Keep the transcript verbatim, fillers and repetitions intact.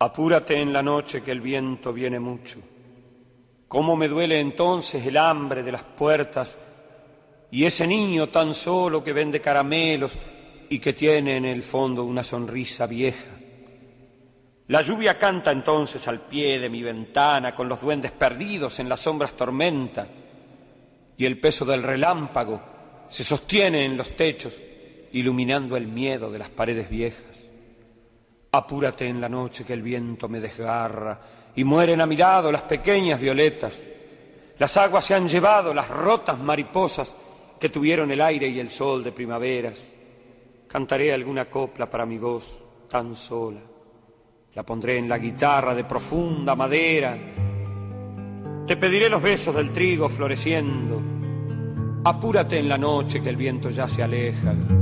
Apúrate en la noche que el viento viene mucho. Cómo me duele entonces el hambre de las puertas y ese niño tan solo que vende caramelos y que tiene en el fondo una sonrisa vieja. La lluvia canta entonces al pie de mi ventana con los duendes perdidos en las sombras tormenta y el peso del relámpago se sostiene en los techos iluminando el miedo de las paredes viejas. Apúrate en la noche que el viento me desgarra y mueren a mi lado las pequeñas violetas. Las aguas se han llevado las rotas mariposas que tuvieron el aire y el sol de primaveras. Cantaré alguna copla para mi voz tan sola. La pondré en la guitarra de profunda madera. Te pediré los besos del trigo floreciendo. Apúrate en la noche que el viento ya se aleja.